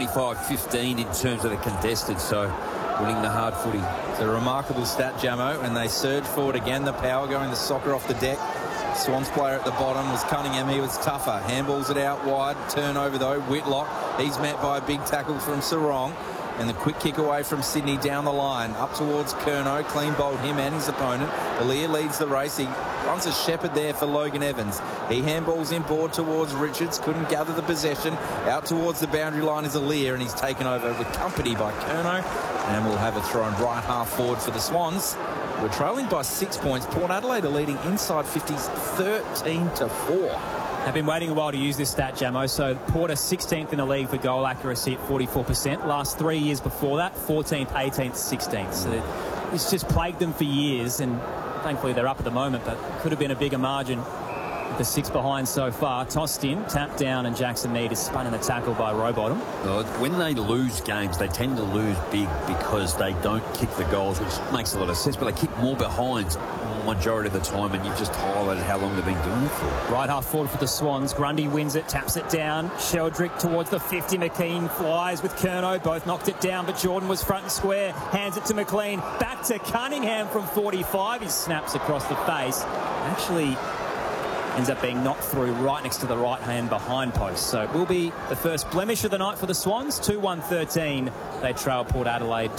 25-15 in terms of the contested, so winning the hard footy. It's a remarkable stat, Jamo, and they surge forward again. The power going the soccer off the deck. Swans player at the bottom was Cunningham. He was tougher. Handballs it out wide. Turnover, though. Whitlock. He's met by a big tackle from Sarong. And the quick kick away from Sydney down the line. Up towards Curnow. Clean bowled him and his opponent. Aliir leads the race. He runs a shepherd there for Logan Evans. He handballs inboard towards Richards. Couldn't gather the possession. Out towards the boundary line is Aliir, and he's taken over with company by Curnow. And we'll have a thrown right half forward for the Swans. We're trailing by 6 points. Port Adelaide are leading inside 50s 13-4. I've been waiting a while to use this stat, Jamo. So Port are 16th in the league for goal accuracy at 44%. Last 3 years before that, 14th, 18th, 16th. So it's just plagued them for years, and thankfully they're up at the moment, but could have been a bigger margin. The 6 behind so far. Tossed in, tapped down, and Jackson Mead is spun in the tackle by Rowbottom. When they lose games, they tend to lose big because they don't kick the goals, which makes a lot of sense, but they kick more behinds majority of the time, and you've just highlighted how long they've been doing it for. Right half forward for the Swans. Grundy wins it, taps it down. Sheldrick towards the 50. McKean flies with Curnow. Both knocked it down, but Jordan was front and square. Hands it to McLean. Back to Cunningham from 45. He snaps across the face. Actually ends up being knocked through right next to the right hand behind post. So it will be the first blemish of the night for the Swans. 2-1-13. They trail Port Adelaide